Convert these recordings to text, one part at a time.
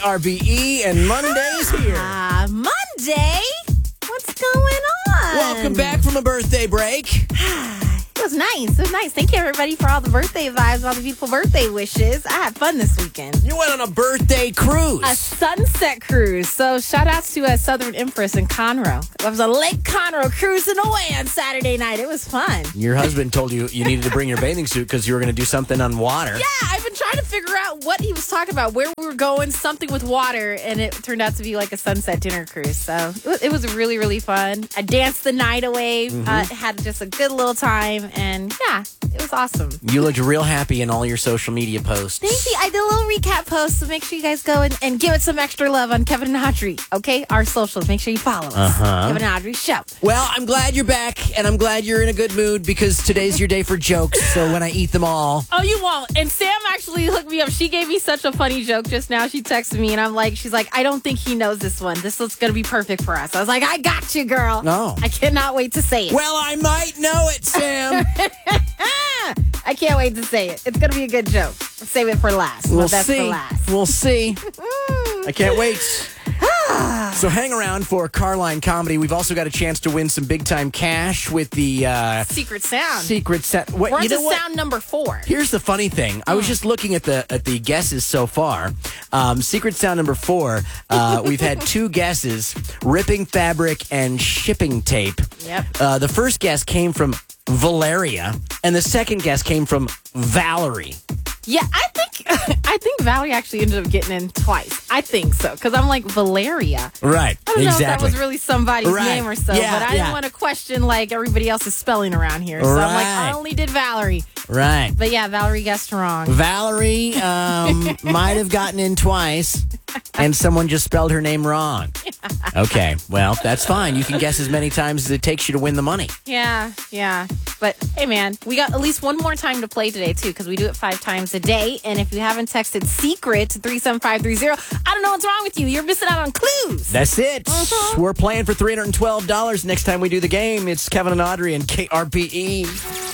KRBE, and Monday's here. Monday? What's going on? Welcome back from a birthday break. It was nice. It was nice. Thank you, everybody, for all the birthday vibes, all the beautiful birthday wishes. I had fun this weekend. You went on a birthday cruise. A sunset cruise. So shout outs to Southern Empress in Conroe. I was on Lake Conroe cruising away on Saturday night. It was fun. Your husband told you needed to bring your bathing suit because you were going to do something on water. Yeah, I've been trying to figure out what he was talking about, where we were going, something with water, and it turned out to be like a sunset dinner cruise. So it was really, really fun. I danced the night away, had just a good little time, and yeah, it was awesome. You looked real happy in all your social media posts. Thank you. I did a little recap post, so make sure you guys go and give it some extra love on Kevin and Audrey, okay? Our socials. Make sure you follow us. Kevin and Audrey Show. Well, I'm glad you're back, and I'm glad you're in a good mood because today's your day for jokes, so when I eat them all... Oh, you won't. And Sam actually hooked me up. She gave me such a funny joke just now. She texted me, and she's like, I don't think he knows this one. This is going to be perfect for us. I was like, I got you, girl. No. I cannot wait to say it. Well, I might know it, Sam. I can't wait to say it. It's going to be a good joke. Save it for last. We'll That's see. for last. We'll see. I can't wait. So hang around for Carline Comedy. We've also got a chance to win some big-time cash with the... Secret Sound. We're on to sound number 4. Here's the funny thing. I was just looking at the guesses so far. Secret Sound number 4, we've had 2 guesses, ripping fabric and shipping tape. Yep. The first guess came from Valeria, and the second guess came from Valerie. Yeah, I think Valerie actually ended up getting in twice. I think so, because I'm like, Valeria. Right, I don't know if that was really somebody's name or so, Yeah, but I didn't want to question everybody else's spelling around here. So I'm like, I only did Valerie. Right. But yeah, Valerie guessed wrong. Valerie might have gotten in twice, and someone just spelled her name wrong. Okay, well, that's fine. You can guess as many times as it takes you to win the money. Yeah. But hey, man, we got at least one more time to play today, too, because we do it 5 times a day. And if you haven't texted SECRET to 37530, I don't know what's wrong with you. You're missing out on clues. That's it. We're playing for $312 next time we do the game. It's Kevin and Audrey and KRBE.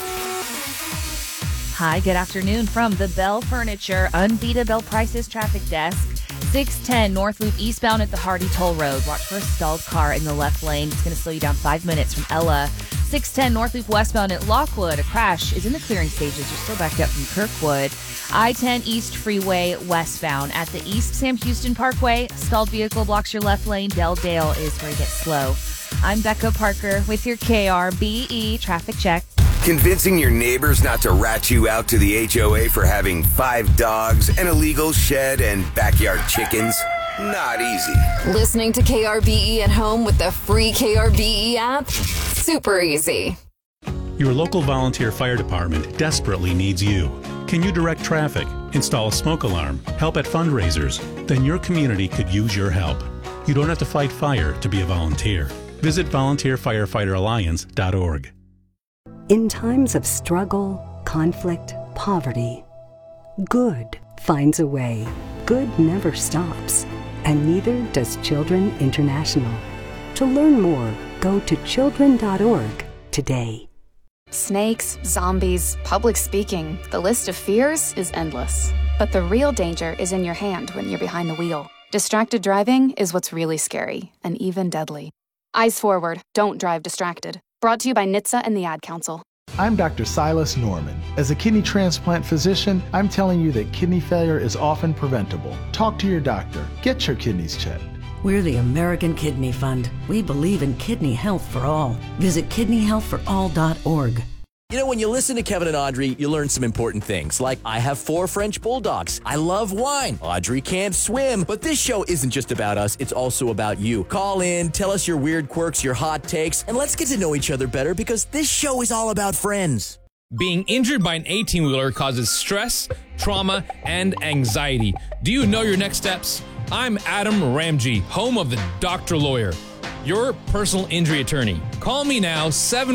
Hi, good afternoon from the Bell Furniture Unbeatable Prices Traffic Desk. 610 North Loop eastbound at the Hardy Toll Road. Watch for a stalled car in the left lane. It's going to slow you down 5 minutes from Ella. 610 North Loop westbound at Lockwood. A crash is in the clearing stages. You're still backed up from Kirkwood. I-10 East Freeway westbound at the East Sam Houston Parkway. Stalled vehicle blocks your left lane. Del Dale is where you get slow. I'm Becca Parker with your KRBE traffic check. Convincing your neighbors not to rat you out to the HOA for having 5 dogs, an illegal shed, and backyard chickens? Not easy. Listening to KRBE at home with the free KRBE app? Super easy. Your local volunteer fire department desperately needs you. Can you direct traffic, install a smoke alarm, help at fundraisers? Then your community could use your help. You don't have to fight fire to be a volunteer. Visit volunteerfirefighteralliance.org. In times of struggle, conflict, poverty, good finds a way. Good never stops, and neither does Children International. To learn more, go to children.org today. Snakes, zombies, public speaking. The list of fears is endless. But the real danger is in your hand when you're behind the wheel. Distracted driving is what's really scary and even deadly. Eyes forward, don't drive distracted. Brought to you by NHTSA and the Ad Council. I'm Dr. Silas Norman. As a kidney transplant physician, I'm telling you that kidney failure is often preventable. Talk to your doctor. Get your kidneys checked. We're the American Kidney Fund. We believe in kidney health for all. Visit kidneyhealthforall.org. You know, when you listen to Kevin and Audrey, you learn some important things, like I have 4 French bulldogs. I love wine. Audrey can't swim. But this show isn't just about us. It's also about you. Call in, tell us your weird quirks, your hot takes, and let's get to know each other better because this show is all about friends. Being injured by an 18-wheeler causes stress, trauma, and anxiety. Do you know your next steps? I'm Adam Ramji, home of the Doctor Lawyer, your personal injury attorney. Call me now,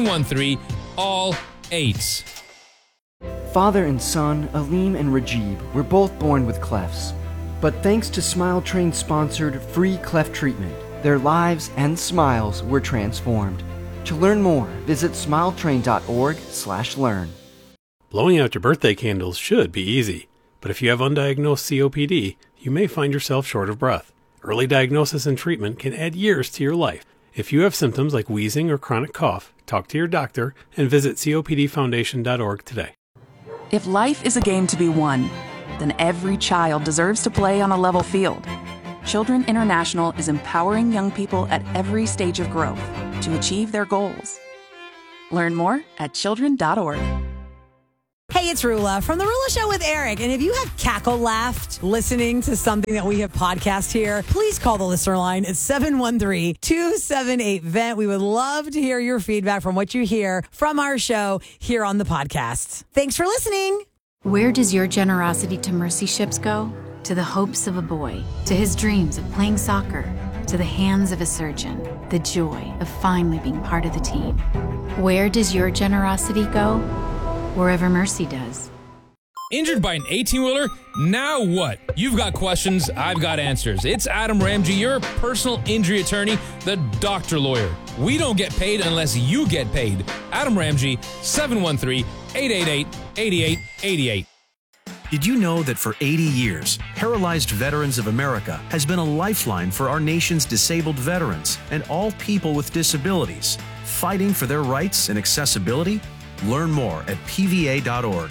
713-ALL-8. Father and son, Aleem and Rajib, were both born with clefts. But thanks to Smile Train-sponsored free cleft treatment, their lives and smiles were transformed. To learn more, visit smiletrain.org/learn. Blowing out your birthday candles should be easy, but if you have undiagnosed COPD, you may find yourself short of breath. Early diagnosis and treatment can add years to your life. If you have symptoms like wheezing or chronic cough, talk to your doctor and visit copdfoundation.org today. If life is a game to be won, then every child deserves to play on a level field. Children International is empowering young people at every stage of growth to achieve their goals. Learn more at children.org. Hey, it's Rula from The Rula Show with Eric. And if you have cackle laughed listening to something that we have podcast here, please call the listener line at 713-278-VENT. We would love to hear your feedback from what you hear from our show here on the podcast. Thanks for listening. Where does your generosity to Mercy Ships go? To the hopes of a boy, to his dreams of playing soccer, to the hands of a surgeon, the joy of finally being part of the team. Where does your generosity go? Wherever Mercy does. Injured by an 18-wheeler? Now what? You've got questions, I've got answers. It's Adam Ramsey, your personal injury attorney, the doctor lawyer. We don't get paid unless you get paid. Adam Ramsey, 713-888-8888. Did you know that for 80 years, Paralyzed Veterans of America has been a lifeline for our nation's disabled veterans and all people with disabilities, fighting for their rights and accessibility? Learn more at pva.org.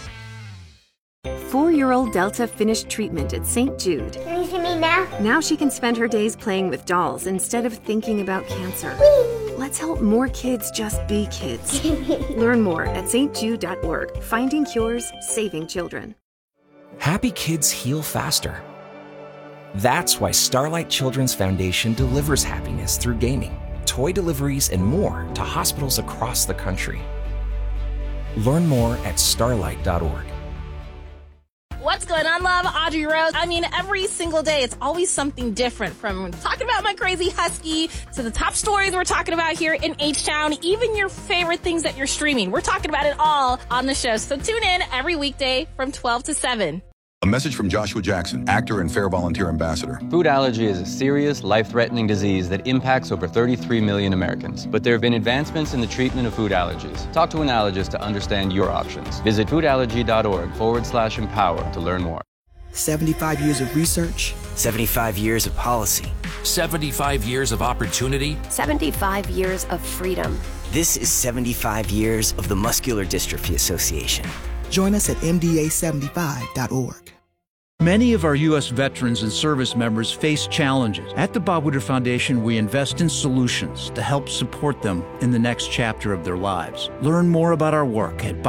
4-year-old Delta finished treatment at St. Jude. Can you see me now? Now she can spend her days playing with dolls instead of thinking about cancer. Whee! Let's help more kids just be kids. Learn more at stjude.org. Finding cures, saving children. Happy kids heal faster. That's why Starlight Children's Foundation delivers happiness through gaming, toy deliveries, and more to hospitals across the country. Learn more at starlight.org. What's going on, love? Audrey Rose. I mean, every single day, it's always something different, from talking about my crazy husky to the top stories we're talking about here in H-Town, even your favorite things that you're streaming. We're talking about it all on the show. So tune in every weekday from 12 to 7. A message from Joshua Jackson, actor and Fair Volunteer Ambassador. Food allergy is a serious, life-threatening disease that impacts over 33 million Americans. But there have been advancements in the treatment of food allergies. Talk to an allergist to understand your options. Visit foodallergy.org/empower to learn more. 75 years of research. 75 years of policy. 75 years of opportunity. 75 years of freedom. This is 75 years of the Muscular Dystrophy Association. Join us at mda75.org. Many of our U.S. veterans and service members face challenges. At the Bob Woodruff Foundation, we invest in solutions to help support them in the next chapter of their lives. Learn more about our work at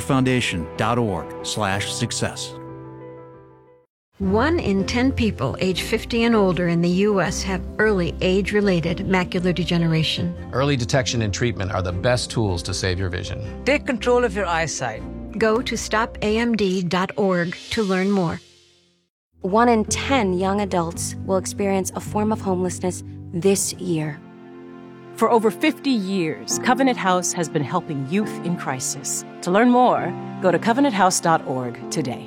bobwoodrufffoundation.org/success. 1 in 10 people age 50 and older in the U.S. have early age-related macular degeneration. Early detection and treatment are the best tools to save your vision. Take control of your eyesight. Go to stopamd.org to learn more. 1 in 10 young adults will experience a form of homelessness this year. For over 50 years, Covenant House has been helping youth in crisis. To learn more, go to covenanthouse.org today.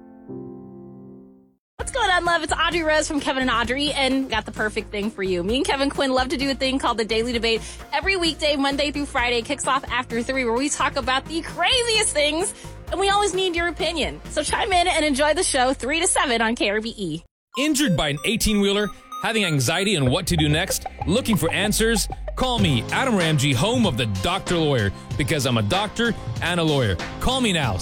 What's going on, love? It's Audrey Rose from Kevin and Audrey, and got the perfect thing for you. Me and Kevin Quinn love to do a thing called the Daily Debate. Every weekday, Monday through Friday, kicks off after 3, where we talk about the craziest things, and we always need your opinion. So chime in and enjoy the show 3 to 7 on KRBE. Injured by an 18-wheeler? Having anxiety on what to do next? Looking for answers? Call me, Adam Ramsey, home of the Doctor Lawyer, because I'm a doctor and a lawyer. Call me now,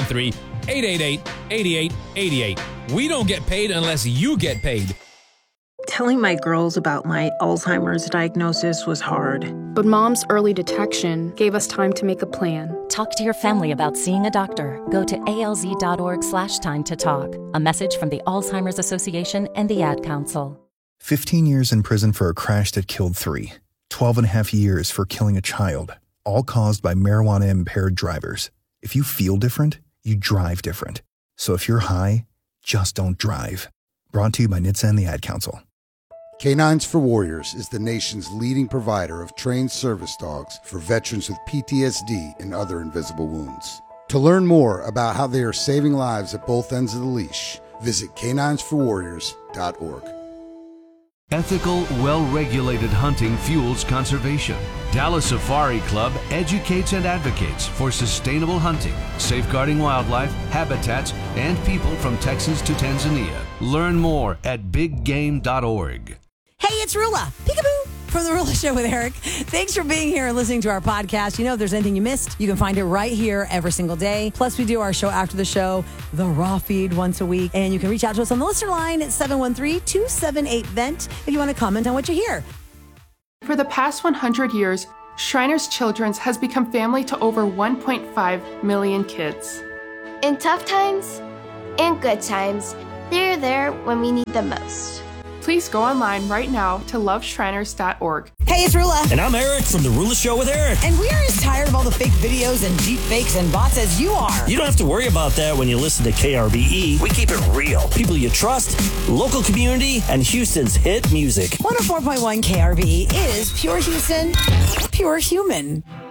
713-888-8888. We don't get paid unless you get paid. Telling my girls about my Alzheimer's diagnosis was hard. But Mom's early detection gave us time to make a plan. Talk to your family about seeing a doctor. Go to alz.org/time to talk. A message from the Alzheimer's Association and the Ad Council. 15 years in prison for a crash that killed 3. 12 and a half years for killing a child, all caused by marijuana-impaired drivers. If you feel different, you drive different. So if you're high, just don't drive. Brought to you by NHTSA and the Ad Council. Canines for Warriors is the nation's leading provider of trained service dogs for veterans with PTSD and other invisible wounds. To learn more about how they are saving lives at both ends of the leash, visit caninesforwarriors.org. Ethical, well-regulated hunting fuels conservation. Dallas Safari Club educates and advocates for sustainable hunting, safeguarding wildlife, habitats, and people from Texas to Tanzania. Learn more at biggame.org. Hey, it's Rula. Peekaboo. From The Rula Show with Eric. Thanks for being here and listening to our podcast. You know, if there's anything you missed, you can find it right here every single day. Plus, we do our show after the show, the Raw Feed, once a week. And you can reach out to us on the listener line at 713-278-VENT if you want to comment on what you hear. For the past 100 years, Shriners Children's has become family to over 1.5 million kids. In tough times and good times, they're there when we need them most. Please go online right now to loveshriners.org. Hey, it's Rula. And I'm Eric from The Rula Show with Eric. And we are as tired of all the fake videos and deep fakes and bots as you are. You don't have to worry about that when you listen to KRBE. We keep it real. People you trust, local community, and Houston's hit music. 104.1 KRBE is pure Houston, pure human.